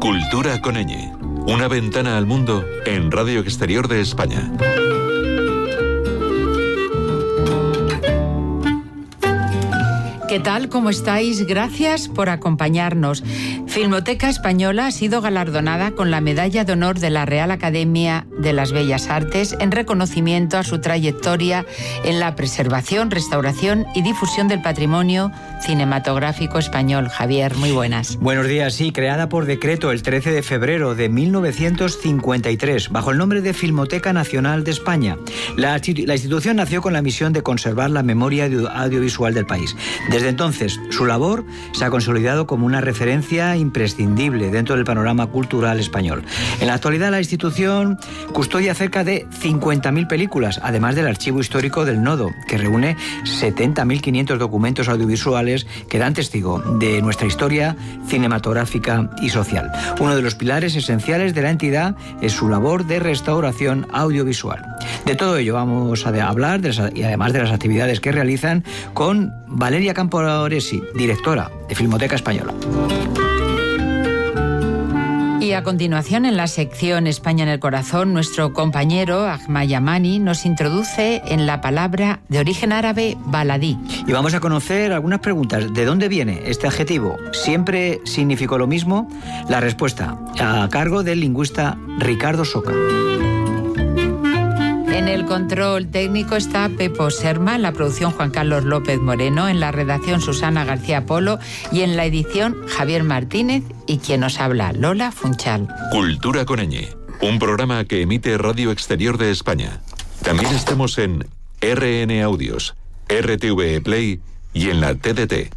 Cultura con ñ. Una ventana al mundo en Radio Exterior de España. ¿Qué tal? ¿Cómo estáis? Gracias por acompañarnos. Filmoteca Española ha sido galardonada con la Medalla de Honor de la Real Academia de las Bellas Artes en reconocimiento a su trayectoria en la preservación, restauración y difusión del patrimonio cinematográfico español. Javier, muy buenas. Buenos días. Sí, creada por decreto el 13 de febrero de 1953, bajo el nombre de Filmoteca Nacional de España. La institución nació con la misión de conservar la memoria audiovisual del país. Desde entonces, su labor se ha consolidado como una referencia imprescindible dentro del panorama cultural español. En la actualidad, la institución custodia cerca de 50.000 películas, además del archivo histórico del Nodo, que reúne 70.500 documentos audiovisuales que dan testigo de nuestra historia cinematográfica y social. Uno de los pilares esenciales de la entidad es su labor de restauración audiovisual. De todo ello vamos a hablar, y además de las actividades que realizan, con Valeria Camporesi, directora de Filmoteca Española. Y a continuación, en la sección España en el Corazón, nuestro compañero Ahmad Yamani nos introduce en la palabra de origen árabe baladí. Y vamos a conocer algunas preguntas. ¿De dónde viene este adjetivo? ¿Siempre significó lo mismo? La respuesta a cargo del lingüista Ricardo Soca. En el control técnico está Pepo Serma, en la producción Juan Carlos López Moreno, en la redacción Susana García Polo y en la edición Javier Martínez y quien nos habla, Lola Funchal. Cultura con ñ, un programa que emite Radio Exterior de España. También estamos en RN Audios, RTV Play y en la TDT.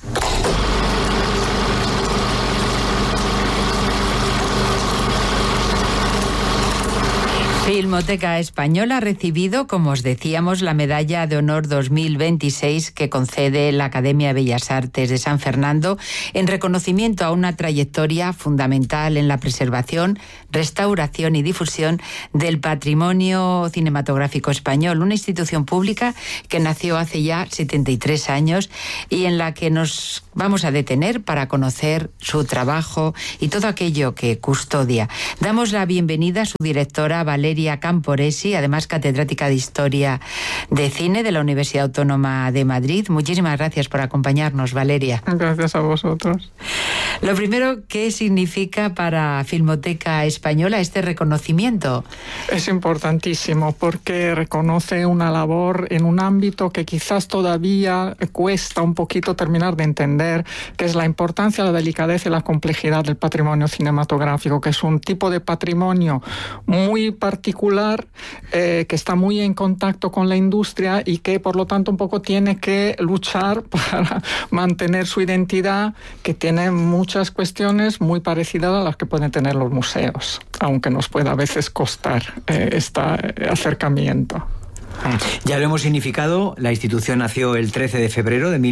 Filmoteca Española ha recibido, como os decíamos, la Medalla de Honor 2026 que concede la Academia de Bellas Artes de San Fernando en reconocimiento a una trayectoria fundamental en la preservación, restauración y difusión del patrimonio cinematográfico español, una institución pública que nació hace ya 73 años y en la que nos vamos a detener para conocer su trabajo y todo aquello que custodia. Damos la bienvenida a su directora, Valeria Camporesi, además catedrática de Historia de Cine de la Universidad Autónoma de Madrid. Muchísimas gracias por acompañarnos, Valeria. Gracias a vosotros. Lo primero, ¿qué significa para Filmoteca Española este reconocimiento? Es importantísimo porque reconoce una labor en un ámbito que quizás todavía cuesta un poquito terminar de entender, que es la importancia, la delicadeza y la complejidad del patrimonio cinematográfico, que es un tipo de patrimonio muy particular, que está muy en contacto con la industria y que por lo tanto un poco tiene que luchar para mantener su identidad, que tiene muchas cuestiones muy parecidas a las que pueden tener los museos, aunque nos pueda a veces costar este acercamiento. Ya lo hemos significado, la institución nació el 13 de febrero de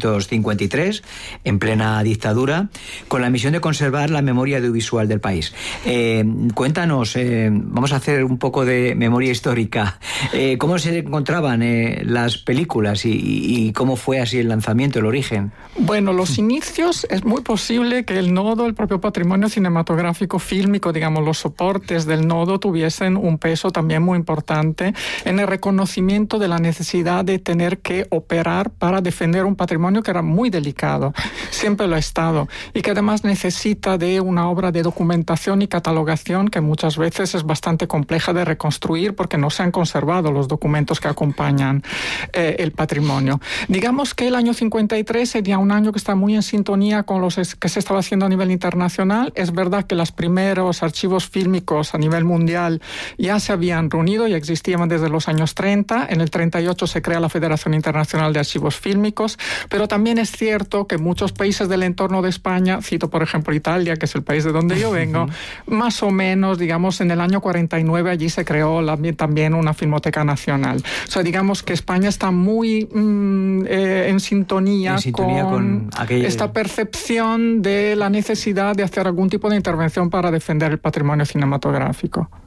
1953, en plena dictadura, con la misión de conservar la memoria audiovisual del país. Cuéntanos, vamos a hacer un poco de memoria histórica. ¿Cómo se encontraban las películas y cómo fue así el lanzamiento, el origen? Bueno, los inicios, es muy posible que el nodo, el propio patrimonio cinematográfico fílmico, digamos, los soportes del nodo tuviesen un peso también muy importante en el reconocimiento de la necesidad de tener que operar para defender un patrimonio que era muy delicado, siempre lo ha estado, y que además necesita de una obra de documentación y catalogación que muchas veces es bastante compleja de reconstruir porque no se han conservado los documentos que acompañan el patrimonio. Digamos que el año 53 sería un año que está muy en sintonía con los que se estaba haciendo a nivel internacional. Es verdad que los primeros archivos fílmicos a nivel mundial ya se habían reunido y existían desde los años 30. En el 38 se crea la Federación Internacional de Archivos Fílmicos, pero también es cierto que muchos países del entorno de España, cito por ejemplo Italia, que es el país de donde yo vengo, más o menos, digamos, en el año 49 allí se creó también una Filmoteca Nacional. O sea, digamos que España está muy en sintonía con esta percepción de la necesidad de hacer algún tipo de intervención para defender el patrimonio cinematográfico.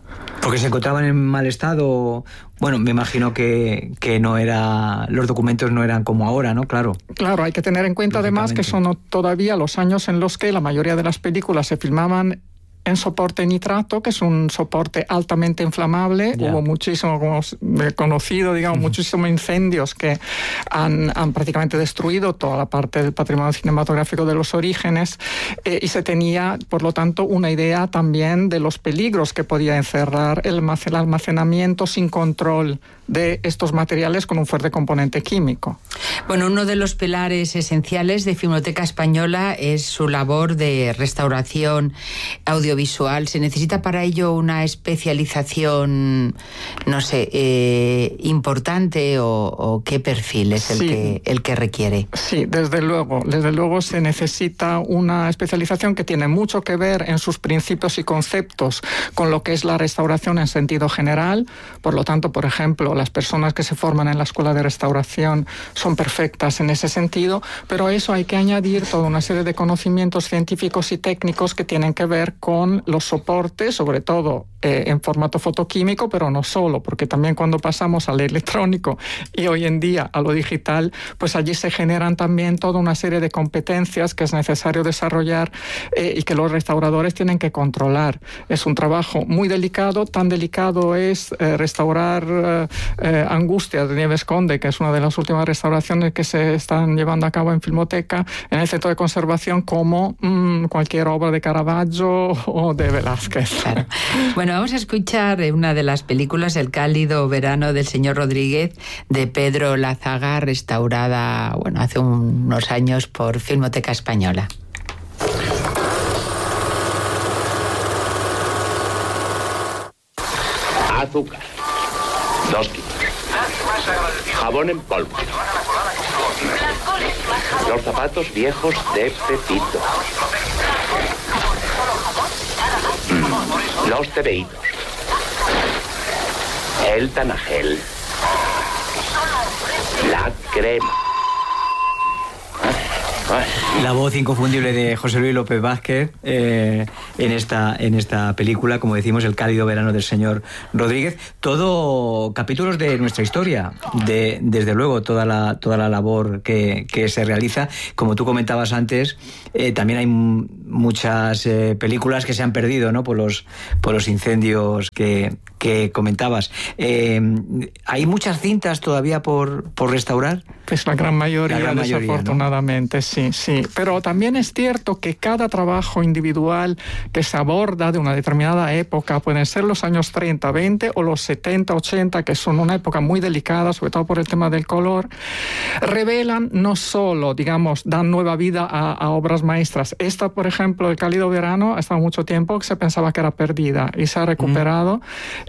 Porque se encontraban en mal estado. Bueno, me imagino que no era, los documentos no eran como ahora, ¿no? Claro. Claro, hay que tener en cuenta además que son todavía los años en los que la mayoría de las películas se filmaban en soporte nitrato, que es un soporte altamente inflamable. Ya. Hubo muchísimo, como conocido, digamos, muchísimos incendios que han prácticamente destruido toda la parte del patrimonio cinematográfico de los orígenes, y se tenía, por lo tanto, una idea también de los peligros que podía encerrar el almacenamiento sin control de estos materiales con un fuerte componente químico. Bueno, uno de los pilares esenciales de Filmoteca Española es su labor de restauración audiovisual. ¿Se necesita para ello una especialización, no sé, importante o qué perfil es el que requiere? Sí, desde luego se necesita una especialización que tiene mucho que ver en sus principios y conceptos con lo que es la restauración en sentido general. Por lo tanto, por ejemplo, las personas que se forman en la Escuela de Restauración son perfectas en ese sentido, pero a eso hay que añadir toda una serie de conocimientos científicos y técnicos que tienen que ver con los soportes, sobre todo en formato fotoquímico, pero no solo, porque también cuando pasamos al electrónico y hoy en día a lo digital, pues allí se generan también toda una serie de competencias que es necesario desarrollar y que los restauradores tienen que controlar. Es un trabajo muy delicado, tan delicado es restaurar Angustia de Nieves Conde, que es una de las últimas restauraciones que se están llevando a cabo en Filmoteca, en el Centro de Conservación, como cualquier obra de Caravaggio o de Velázquez. Claro. Bueno, vamos a escuchar una de las películas, El cálido verano del señor Rodríguez, de Pedro Lázaga, restaurada, bueno, hace unos años por Filmoteca Española. Azúcar, 2 kilos. Jabón en polvo. Los zapatos viejos de Pepito. Los tebeitos. El Tanagel. La crema. La voz inconfundible de José Luis López Vázquez en esta película, como decimos, El cálido verano del señor Rodríguez. Todo capítulos de nuestra historia, desde luego toda la labor que se realiza. Como tú comentabas antes, también hay muchas películas que se han perdido, ¿no? por los incendios que comentabas. ¿Hay muchas cintas todavía por restaurar? Pues la gran mayoría, desafortunadamente, ¿no? Sí. Pero también es cierto que cada trabajo individual que se aborda de una determinada época, pueden ser los años 30, 20 o los 70, 80, que son una época muy delicada, sobre todo por el tema del color, revelan no solo, digamos, dan nueva vida a obras maestras. Esta, por ejemplo, El cálido verano, ha estado mucho tiempo que se pensaba que era perdida y se ha recuperado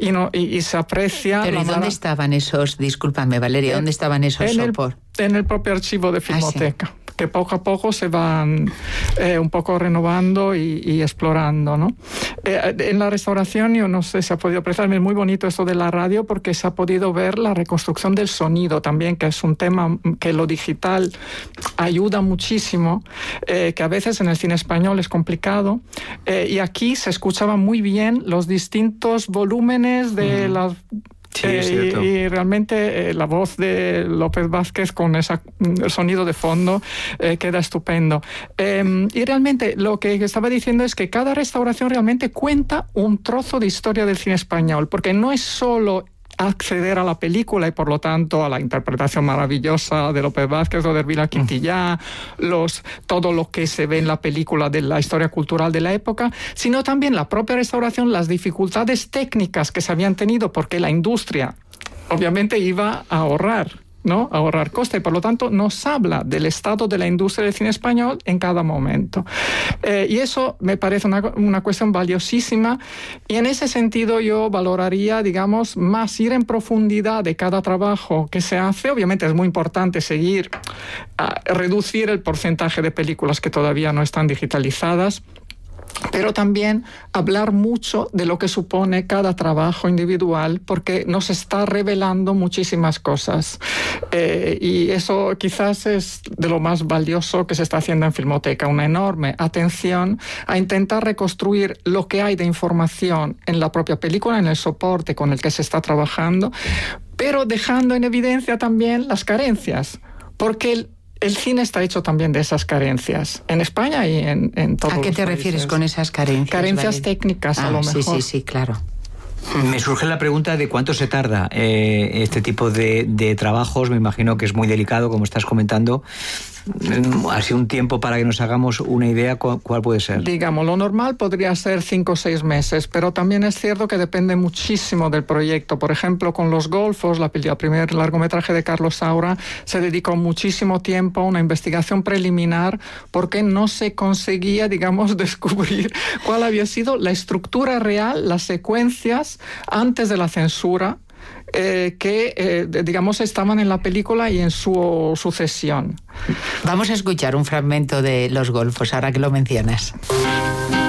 y se aprecia... Pero ¿y dónde estaban esos, discúlpame Valeria, dónde estaban esos soportes? En el propio archivo de Filmoteca. Sí. Que poco a poco se van un poco renovando y explorando, ¿no? En la restauración, yo no sé si ha podido apreciar, es muy bonito esto de la radio porque se ha podido ver la reconstrucción del sonido también, que es un tema que lo digital ayuda muchísimo, que a veces en el cine español es complicado, y aquí se escuchaban muy bien los distintos volúmenes de las... Sí, es cierto. Y realmente la voz de López Vázquez con ese sonido de fondo queda estupendo. Y realmente lo que estaba diciendo es que cada restauración realmente cuenta un trozo de historia del cine español, porque no es solo acceder a la película y por lo tanto a la interpretación maravillosa de López Vázquez o de Hermida Quintillá, todo lo que se ve en la película de la historia cultural de la época, sino también la propia restauración, las dificultades técnicas que se habían tenido porque la industria obviamente iba a ahorrar, ¿no? Ahorrar coste, y por lo tanto nos habla del estado de la industria del cine español en cada momento. Y eso me parece una cuestión valiosísima, y en ese sentido yo valoraría, digamos, más ir en profundidad de cada trabajo que se hace. Obviamente es muy importante seguir a reducir el porcentaje de películas que todavía no están digitalizadas, pero también hablar mucho de lo que supone cada trabajo individual, porque nos está revelando muchísimas cosas. Y eso quizás es de lo más valioso que se está haciendo en Filmoteca, una enorme atención a intentar reconstruir lo que hay de información en la propia película, en el soporte con el que se está trabajando, pero dejando en evidencia también las carencias, porque el cine está hecho también de esas carencias, en España y en todos los países. ¿A qué te refieres con esas carencias? Carencias técnicas, a lo mejor. Sí, claro. Me surge la pregunta de cuánto se tarda este tipo de trabajos. Me imagino que es muy delicado, como estás comentando. Así un tiempo para que nos hagamos una idea, ¿cuál puede ser? Digamos, lo normal podría ser 5 o 6 meses, pero también es cierto que depende muchísimo del proyecto. Por ejemplo, con Los Golfos, el primer largometraje de Carlos Saura, se dedicó muchísimo tiempo a una investigación preliminar porque no se conseguía, digamos, descubrir cuál había sido la estructura real, las secuencias antes de la censura, digamos, estaban en la película y en su sucesión. Vamos a escuchar un fragmento de Los Golfos, ahora que lo mencionas.